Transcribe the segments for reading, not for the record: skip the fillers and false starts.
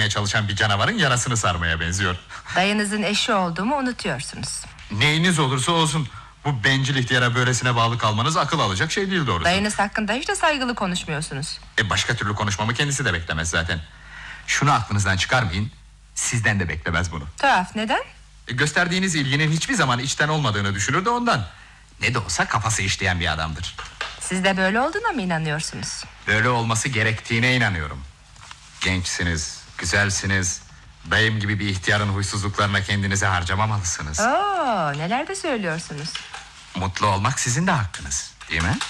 yapmaya çalışan bir canavarın yarasını sarmaya benziyor. Dayınızın eşi olduğumu unutuyorsunuz. Neyiniz olursa olsun bu bencil ihtiyara böylesine bağlı kalmanız akıl alacak şey değil doğrusu. Dayınız hakkında hiç de saygılı konuşmuyorsunuz. Başka türlü konuşmamı kendisi de beklemez zaten. Şunu aklınızdan çıkarmayın, sizden de beklemez bunu. Tuhaf, neden? Gösterdiğiniz ilginin hiçbir zaman içten olmadığını düşünür de ondan. Ne de olsa kafası işleyen bir adamdır. Siz de böyle olduğuna mı inanıyorsunuz? Böyle olması gerektiğine inanıyorum. Gençsiniz, güzelsiniz. Dayım gibi bir ihtiyarın huysuzluklarına kendinizi harcamamalısınız. Oo, neler de söylüyorsunuz. Mutlu olmak sizin de hakkınız, değil mi?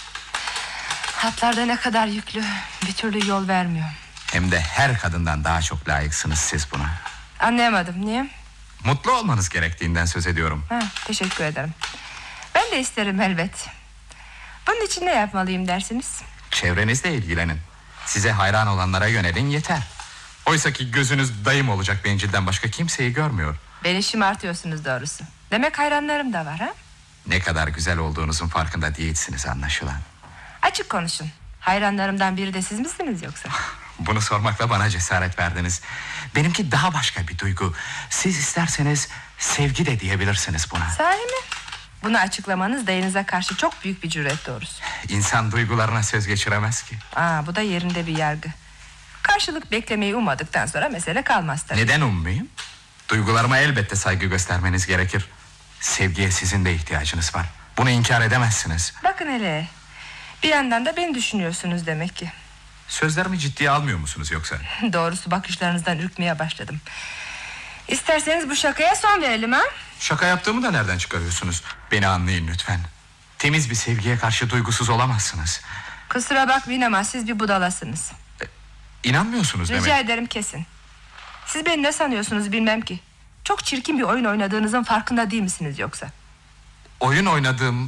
Hatlarda ne kadar yüklü, bir türlü yol vermiyor. Hem de her kadından daha çok layıksınız siz buna. Anlayamadım, niye? Mutlu olmanız gerektiğinden söz ediyorum. Teşekkür ederim. Ben de isterim elbet. Bunun için ne yapmalıyım dersiniz? Çevrenizle ilgilenin. Size hayran olanlara yönelin yeter. Oysa ki gözünüz dayım olacak bencilden başka kimseyi görmüyor. Beni şımartıyorsunuz doğrusu. Demek hayranlarım da var ha? Ne kadar güzel olduğunuzun farkında değilsiniz anlaşılan. Açık konuşun. Hayranlarımdan biri de siz misiniz yoksa? Bunu sormakla bana cesaret verdiniz. Benimki daha başka bir duygu. Siz isterseniz sevgi de diyebilirsiniz buna. Sahi mi? Bunu açıklamanız dayınıza karşı çok büyük bir cüret doğrusu. İnsan duygularına söz geçiremez ki. Bu da yerinde bir yargı. Karşılık beklemeyi ummadıktan sonra mesele kalmaz tabii. Neden ummayayım? Duygularıma elbette saygı göstermeniz gerekir. Sevgiye sizin de ihtiyacınız var. Bunu inkar edemezsiniz. Bakın hele. Bir yandan da beni düşünüyorsunuz demek ki. Sözlerimi ciddiye almıyor musunuz yoksa? Doğrusu bakışlarınızdan ürkmeye başladım. İsterseniz bu şakaya son verelim ha? Şaka yaptığımı da nereden çıkarıyorsunuz? Beni anlayın lütfen. Temiz bir sevgiye karşı duygusuz olamazsınız. Kusura bakmayın ama siz bir budalasınız. İnanmıyorsunuz demek. Rica ederim kesin. Siz beni ne sanıyorsunuz bilmem ki. Çok çirkin bir oyun oynadığınızın farkında değil misiniz yoksa? Oyun oynadığım...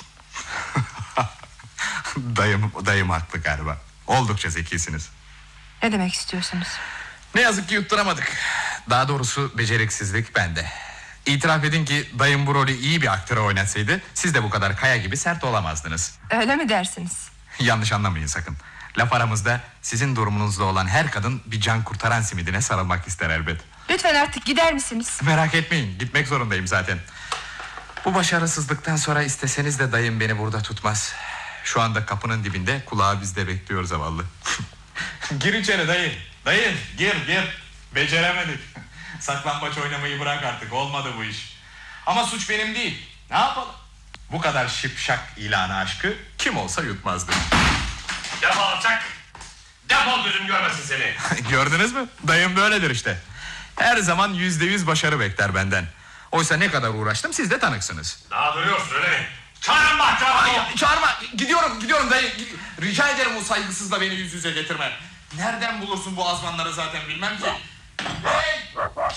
Dayım haklı galiba. Oldukça zekisiniz. Ne demek istiyorsunuz? Ne yazık ki yutturamadık. Daha doğrusu beceriksizlik bende. İtiraf edin ki dayım bu rolü iyi bir aktöre oynatsaydı siz de bu kadar kaya gibi sert olamazdınız. Öyle mi dersiniz? Yanlış anlamayın sakın. Laf aramızda sizin durumunuzda olan her kadın bir can kurtaran simidine sarılmak ister elbet. Lütfen artık gider misiniz? Merak etmeyin, gitmek zorundayım zaten. Bu başarısızlıktan sonra isteseniz de dayım beni burada tutmaz. Şu anda kapının dibinde, kulağı bizde bekliyor zavallı. Gir içeri dayı. Dayı gir. Beceremedik. Saklambaç oynamayı bırak artık, olmadı bu iş. Ama suç benim değil. Ne yapalım? Bu kadar şipşak ilanı aşkı kim olsa yutmazdı. Defol alçak. Defol, gözüm görmesin seni. Gördünüz mü? Dayım böyledir işte. Her zaman %100 başarı bekler benden. Oysa ne kadar uğraştım siz de tanıksınız. Daha duruyorsun öyle mi? Çağırın bahçe. Çağırma, gidiyorum dayı. Rica ederim o saygısızla beni yüz yüze getirme. Nereden bulursun bu azmanları zaten bilmem ki. Hey!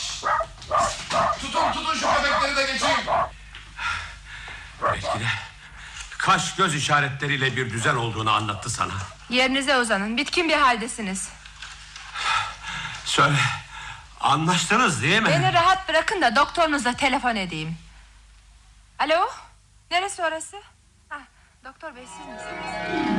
Tutun şu köpekleri de geçeyim. Belki de kaş göz işaretleriyle bir düzen olduğunu anlattı sana. Yerinize uzanın, bitkin bir haldesiniz. Söyle, anlaştınız değil mi? Beni rahat bırakın da doktorunuza telefon edeyim. Alo, neresi orası? Doktor bey, siz misiniz?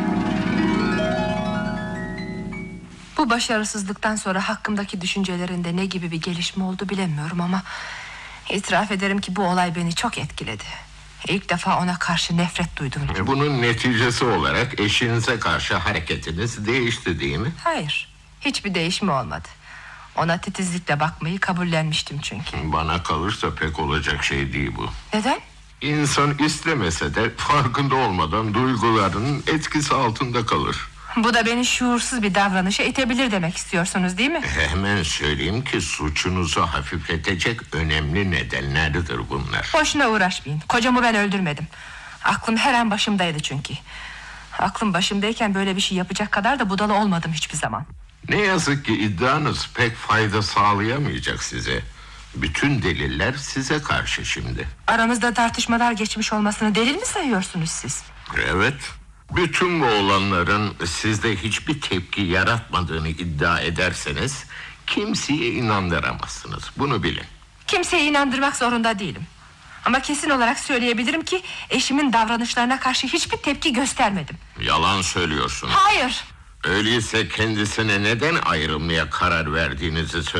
Bu başarısızlıktan sonra hakkımdaki düşüncelerinde ne gibi bir gelişme oldu bilemiyorum ama itiraf ederim ki bu olay beni çok etkiledi. İlk defa ona karşı nefret duydum. Bunun neticesi olarak eşinize karşı hareketiniz değişti değil mi? Hayır, hiçbir değişme olmadı. Ona titizlikle bakmayı kabullenmiştim çünkü. Bana kalırsa pek olacak şey değil bu. Neden? İnsan istemese de farkında olmadan duygularının etkisi altında kalır. Bu da beni şuursuz bir davranışa itebilir demek istiyorsunuz değil mi? Hemen söyleyeyim ki suçunuzu hafifletecek önemli nedenlerdir bunlar. Boşuna uğraşmayın. Kocamı ben öldürmedim. Aklım her an başımdaydı çünkü. Aklım başımdayken böyle bir şey yapacak kadar da budala olmadım hiçbir zaman. Ne yazık ki iddianız pek fayda sağlayamayacak size. Bütün deliller size karşı şimdi. Aramızda tartışmalar geçmiş olmasını delil mi sayıyorsunuz siz? Evet. Bütün bu olanların sizde hiçbir tepki yaratmadığını iddia ederseniz kimseye inandıramazsınız. Bunu bilin. Kimseyi inandırmak zorunda değilim. Ama kesin olarak söyleyebilirim ki eşimin davranışlarına karşı hiçbir tepki göstermedim. Yalan söylüyorsunuz. Hayır. Öyleyse kendisine neden ayrılmaya karar verdiğinizi